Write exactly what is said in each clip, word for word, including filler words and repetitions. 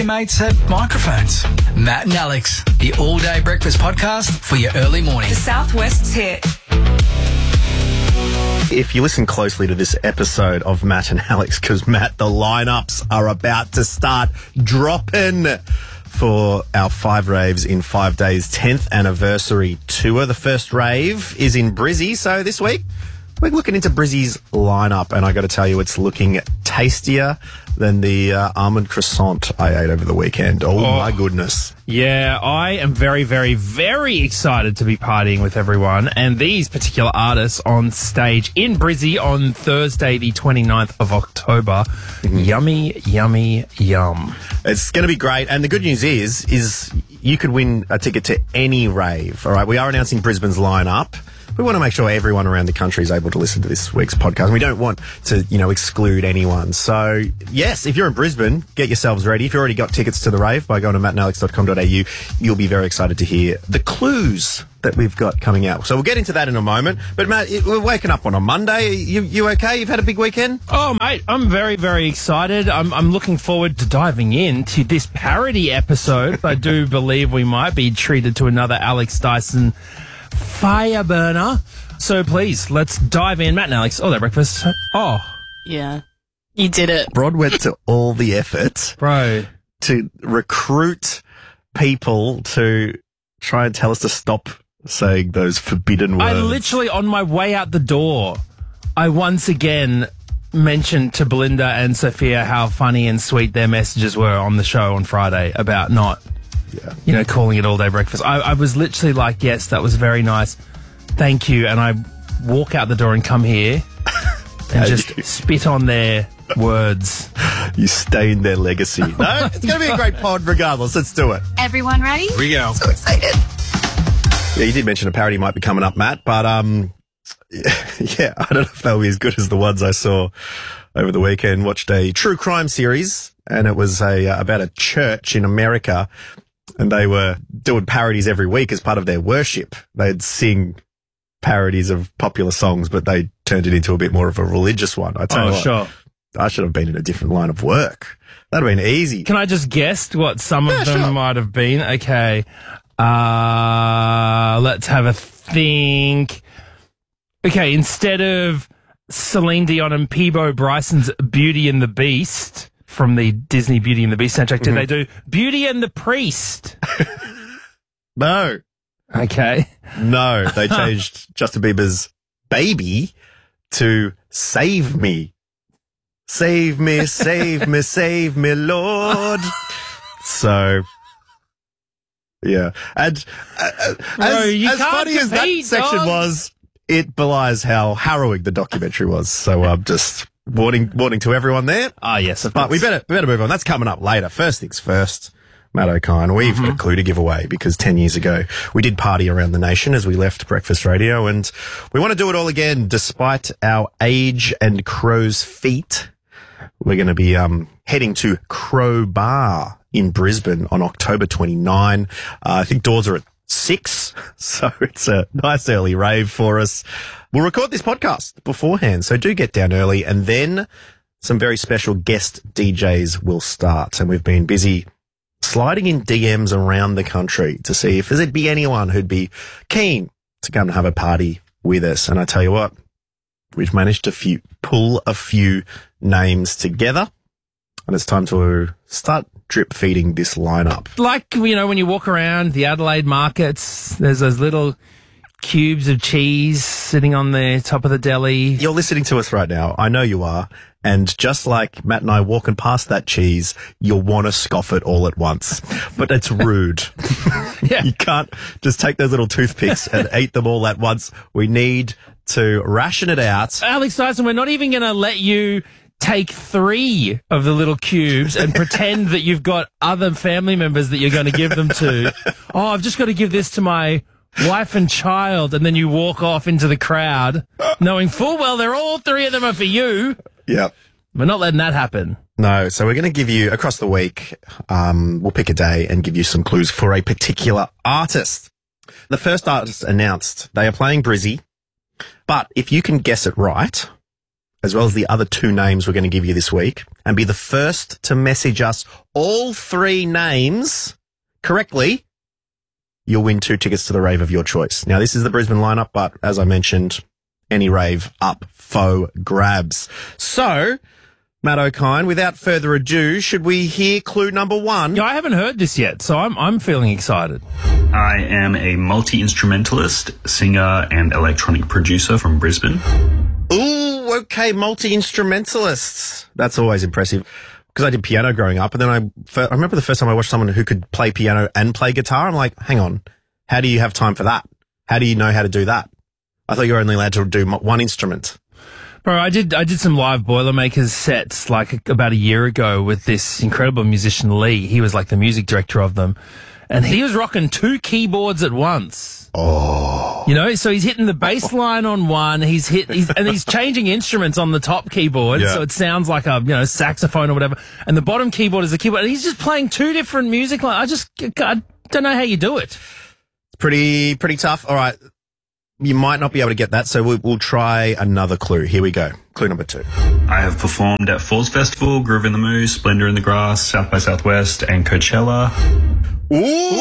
Mates at microphones. Matt and Alex, the all-day breakfast podcast for your early morning. The Southwest's hit. If you listen closely to this episode of Matt and Alex, because Matt, the lineups are about to start dropping for our five raves in five days, tenth anniversary tour. The first rave is in Brizzy, so this week we're looking into Brizzy's lineup, and I got to tell you, it's looking tastier than the uh, almond croissant I ate over the weekend. Oh, oh, my goodness. Yeah, I am very, very, very excited to be partying with everyone and these particular artists on stage in Brizzy on Thursday, the twenty-ninth of October. Mm-hmm. Yummy, yummy, yum. It's going to be great. And the good news is, is you could win a ticket to any rave. All right, we are announcing Brisbane's lineup. We want to make sure everyone around the country is able to listen to this week's podcast. We don't want to, you know, exclude anyone. So, yes, if you're in Brisbane, get yourselves ready. If you've already got tickets to the rave by going to matt and alex dot com dot a u, you'll be very excited to hear the clues that we've got coming out. So we'll get into that in a moment. But, Matt, we're waking up on a Monday. You, you okay? You've had a big weekend? Oh, mate, I'm very, very excited. I'm, I'm looking forward to diving into this parody episode. I do believe we might be treated to another Alex Dyson fire burner. So please, let's dive in. Matt and Alex, all that breakfast. Oh. Yeah. You did it. Rod went to all the effort. Bro. To recruit people to try and tell us to stop saying those forbidden words. I literally, on my way out the door, I once again mentioned to Belinda and Sophia how funny and sweet their messages were on the show on Friday about not Yeah. you know, calling it all day breakfast. I, I was literally like, yes, that was very nice. Thank you. And I walk out the door and come here and just you? spit on their words. You stain their legacy. No, it's going to be a great pod regardless. Let's do it. Everyone ready? Here we go. So excited. Yeah, you did mention a parody might be coming up, Matt, but um, yeah, I don't know if they'll be as good as the ones I saw over the weekend. Watched a true crime series, and it was a uh, about a church in America. And they were doing parodies every week as part of their worship. They'd sing parodies of popular songs, but they turned it into a bit more of a religious one. I tell oh, you what, sure. I should have been in a different line of work. That'd have been easy. Can I just guess what some yeah, of them sure. might have been? Okay. Uh, let's have a think. Okay, instead of Celine Dion and Peebo Bryson's Beauty and the Beast from the Disney Beauty and the Beast soundtrack, did mm-hmm. they do Beauty and the Priest? No. Okay. No, they changed Justin Bieber's Baby to Save Me. Save me, save me, save me, Lord. So, yeah. And uh, Bro, as, you as can't funny as that compete, section dog. was, it belies how harrowing the documentary was. So I'm um, just warning warning to everyone there. Ah, yes, of But course. we better, we better move on. That's coming up later. First things first. Matt O'Kine, we've Mm-hmm. got a clue to give away because ten years ago we did party around the nation as we left Breakfast Radio, and we want to do it all again despite our age and crow's feet. We're going to be um, heading to Crow Bar in Brisbane on October twenty-ninth. Uh, I think doors are at six, so it's a nice early rave for us. We'll record this podcast beforehand, so do get down early, and then some very special guest D Js will start, and we've been busy sliding in D Ms around the country to see if there'd be anyone who'd be keen to come and have a party with us. And I tell you what, we've managed to few, pull a few names together, and it's time to start drip feeding this lineup. Like, you know, when you walk around the Adelaide markets, there's those little cubes of cheese sitting on the top of the deli. You're listening to us right now. I know you are. And just like Matt and I walking past that cheese, you'll want to scoff it all at once. But it's rude. Yeah. You can't just take those little toothpicks and eat them all at once. We need to ration it out. Alex Dyson, we're not even going to let you take three of the little cubes and pretend that you've got other family members that you're going to give them to. Oh, I've just got to give this to my wife and child, and then you walk off into the crowd knowing full well they're all three of them are for you. Yep. We're not letting that happen. No, so we're going to give you, across the week, um, we'll pick a day and give you some clues for a particular artist. The first artist announced they are playing Brizzy, but if you can guess it right, as well as the other two names we're going to give you this week, and be the first to message us all three names correctly, you'll win two tickets to the rave of your choice. Now, this is the Brisbane lineup, but as I mentioned, any rave up for grabs. So, Matt O'Kine, without further ado, should we hear clue number one? Yeah, I haven't heard this yet, so I'm I'm feeling excited. I am a multi-instrumentalist, singer, and electronic producer from Brisbane. Ooh, okay, multi-instrumentalists. That's always impressive. Because I did piano growing up, and then I, I remember the first time I watched someone who could play piano and play guitar. I'm like, hang on, how do you have time for that? How do you know how to do that? I thought you were only allowed to do one instrument. Bro, I did I did some live Boilermakers sets like about a year ago with this incredible musician Lee. He was like the music director of them, and he was rocking two keyboards at once. Oh, you know, so he's hitting the bass line on one, he's hit, he's, and he's changing instruments on the top keyboard, yeah. so it sounds like a you know saxophone or whatever, and the bottom keyboard is the keyboard, and he's just playing two different music lines. I just I don't know how you do it. Pretty pretty tough. All right. You might not be able to get that, so we'll, we'll try another clue. Here we go. Clue number two. I have performed at Falls Festival, Groove in the Moose, Splendor in the Grass, South by Southwest, and Coachella. Ooh!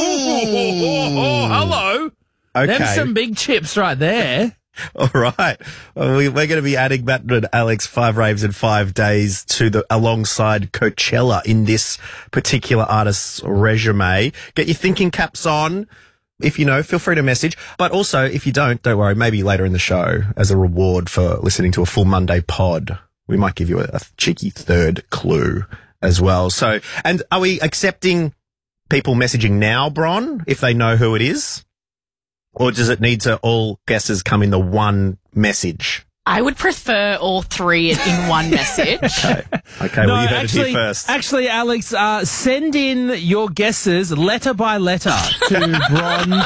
Oh, oh, hello. Okay. Them some big chips right there. All right. Well, we, we're going to be adding Matt and Alex five raves in five days to the alongside Coachella in this particular artist's resume. Get your thinking caps on. If you know, feel free to message. But also, if you don't, don't worry. Maybe later in the show, as a reward for listening to a full Monday pod, we might give you a, a cheeky third clue as well. So, and are we accepting people messaging now, Bron, if they know who it is? Or does it need to all guesses come in the one message? I would prefer all three in one message. Okay, okay. No, well, you heard actually, it here first. Actually, Alex, uh, send in your guesses letter by letter to Bron.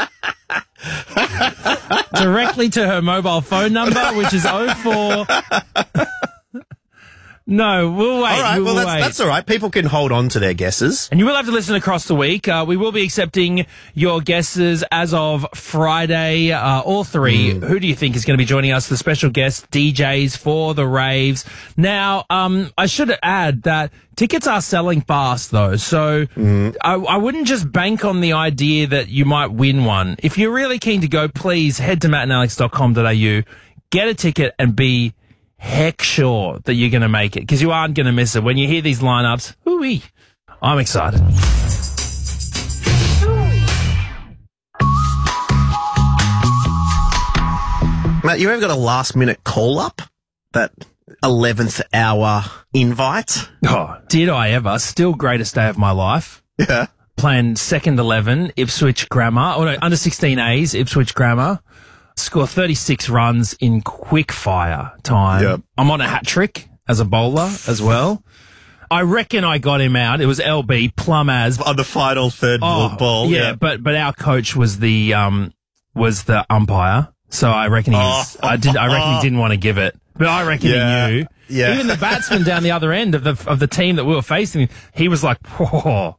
Directly to her mobile phone number, which is oh four. No, we'll wait. All right, we'll well, that's, wait. that's all right. People can hold on to their guesses. And you will have to listen across the week. Uh, we will be accepting your guesses as of Friday, uh, all three. Mm. Who do you think is going to be joining us? The special guest D Js for the raves. Now, um, I should add that tickets are selling fast, though. So mm. I, I wouldn't just bank on the idea that you might win one. If you're really keen to go, please head to matt and alex dot com dot a u, get a ticket, and be heck sure that you're going to make it, because you aren't going to miss it. When you hear these lineups, ooh-wee, I'm excited. Matt, you ever got a last minute call up? That eleventh hour invite? Oh, did I ever? Still greatest day of my life. Yeah. Playing second eleven, Ipswich Grammar, or no, under sixteen A's, Ipswich Grammar. Score thirty-six runs in quick fire time. Yep. I'm on a hat trick as a bowler as well. I reckon I got him out. It was L B plum as on the final third oh, ball. Yeah, yeah, but but our coach was the um was the umpire, so I reckon he was, oh. I did I reckon he didn't want to give it, but I reckon yeah. he knew. Yeah. Even the batsman down the other end of the of the team that we were facing, he was like, oh,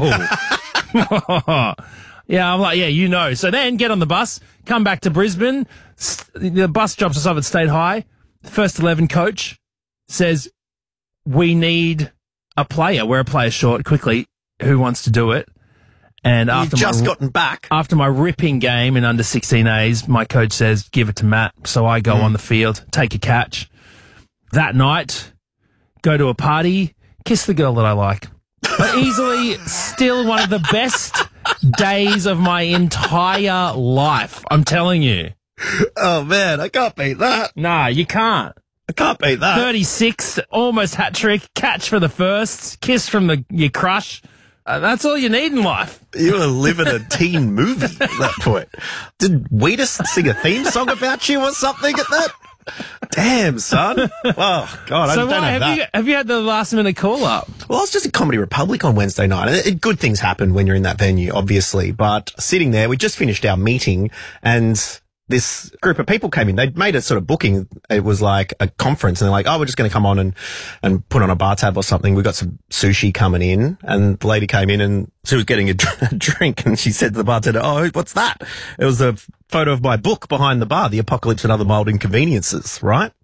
oh. Yeah, I'm like, yeah, you know. So then get on the bus, come back to Brisbane. The bus drops us off at State High. First eleven coach says, we need a player. We're a player short. Quickly, who wants to do it? And You've after just my, gotten back. After my ripping game in under sixteen A's, my coach says, give it to Matt. So I go mm. on the field, take a catch. That night, go to a party, kiss the girl that I like. But easily still one of the best days of my entire life. I'm telling you. Oh, man, I can't beat that. Nah, you can't. I can't beat that. thirty-six, almost hat trick, catch for the first, kiss from the your crush. Uh, that's all you need in life. You were living a teen movie at that point. Did Wheatus sing a theme song about you or something at that? Damn, son. Oh, God, I so don't why, have have that. You, have you had the last minute call up? Well, I was just at Comedy Republic on Wednesday night. And it, good things happen when you're in that venue, obviously. But sitting there, we just finished our meeting and this group of people came in. They'd made a sort of booking. It was like a conference and they're like, oh, we're just going to come on and, and put on a bar tab or something. We got some sushi coming in and the lady came in and she was getting a, dr- a drink and she said to the bartender, oh, what's that? It was a photo of my book behind the bar, The Apocalypse and Other Mild Inconveniences, right?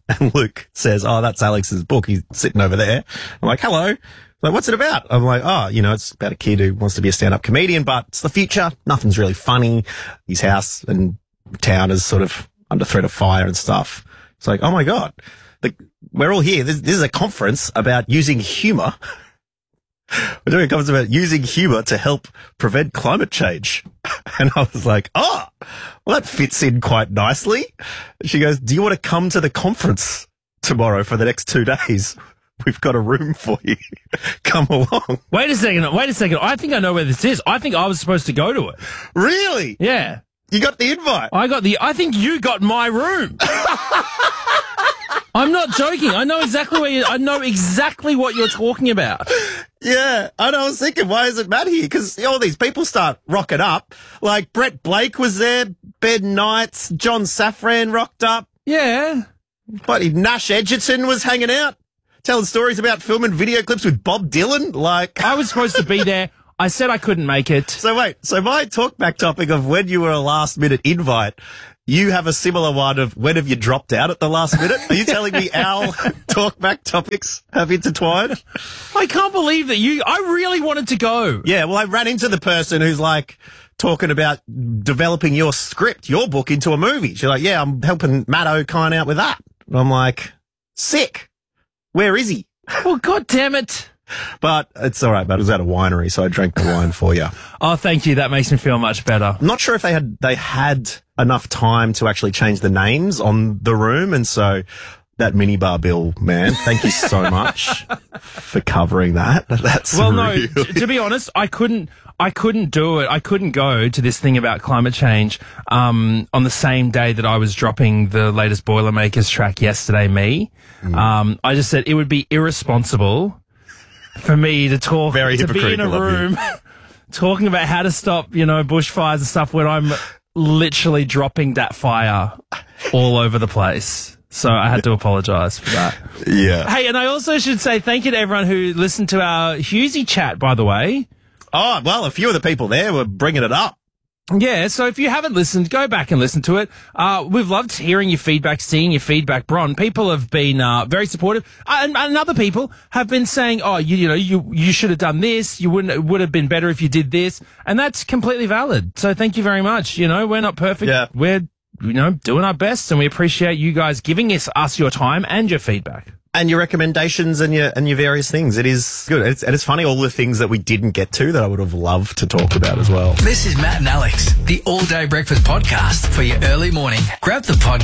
And Luke says, oh, that's Alex's book. He's sitting over there. I'm like, hello. Like, what's it about? I'm like, oh, you know, it's about a kid who wants to be a stand-up comedian, but it's the future. Nothing's really funny. His house and town is sort of under threat of fire and stuff. It's like, oh my God, the, we're all here. This, this is a conference about using humor. We're doing a conference about using humor to help prevent climate change. And I was like, oh, well, that fits in quite nicely. She goes, do you want to come to the conference tomorrow for the next two days? We've got a room for you. Come along. Wait a second. Wait a second. I think I know where this is. I think I was supposed to go to it. Really? Yeah. You got the invite? I got the, I think you got my room. I'm not joking. I know exactly where you, I know exactly what you're talking about. Yeah. And I was thinking, why isn't Matt here? Because all these people start rocking up. Like Brett Blake was there, Ben Knights, John Safran rocked up. Yeah. But Nash Edgerton was hanging out, telling stories about filming video clips with Bob Dylan. Like, I was supposed to be there. I said I couldn't make it. So wait, so my talkback topic of when you were a last minute invite, you have a similar one of when have you dropped out at the last minute? Are you telling me our talkback topics have intertwined? I can't believe that you, I really wanted to go. Yeah, well, I ran into the person who's like talking about developing your script, your book into a movie. She's like, yeah, I'm helping Matt O'Kine out with that. And I'm like, sick. Where is he? Well, God damn it. But it's all right, but it was at a winery, so I drank the wine for you. Oh, thank you. That makes me feel much better. I'm not sure if they had they had enough time to actually change the names on the room, and so that minibar bill, man, thank you so much for covering that. That's well, no, really... t- to be honest, I couldn't. I couldn't do it. I couldn't go to this thing about climate change um, on the same day that I was dropping the latest Boilermakers track, Yesterday Me. Mm. Um, I just said it would be irresponsible for me to talk, Very to be in a room talking about how to stop, you know, bushfires and stuff when I'm literally dropping that fire all over the place. So I had to apologise for that. Yeah. Hey, and I also should say thank you to everyone who listened to our Hughesy chat, by the way. Oh, well, a few of the people there were bringing it up. Yeah, so if you haven't listened, go back and listen to it. Uh, we've loved hearing your feedback, seeing your feedback, Bron. People have been uh, very supportive, uh, and, and other people have been saying, "Oh, you, you know, you you should have done this. You wouldn't. It would have been better if you did this," and that's completely valid. So thank you very much. You know, we're not perfect. Yeah. We're you know doing our best, and we appreciate you guys giving us us your time and your feedback. And your recommendations and your and your various things. It is good. It's, and it's funny, all the things that we didn't get to that I would have loved to talk about as well. This is Matt and Alex, the All Day Breakfast Podcast for your early morning. Grab the podcast